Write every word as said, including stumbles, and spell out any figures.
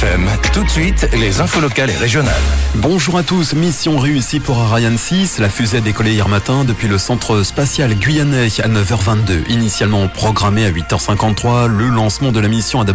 M. Tout de suite, les infos locales et régionales. Bonjour à tous, mission réussie pour Ariane six. La fusée a décollé hier matin depuis le centre spatial guyanais à neuf heures vingt-deux. Initialement programmé à huit heures cinquante-trois, le lancement de la mission a